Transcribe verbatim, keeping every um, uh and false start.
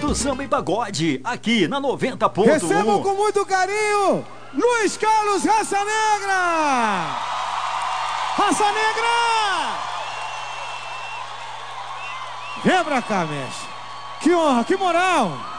do Samba e Pagode, aqui na noventa ponto um. Recebam com muito carinho Luiz Carlos Raça Negra! Raça Negra! Vem pra cá, mestre. Que honra, que moral!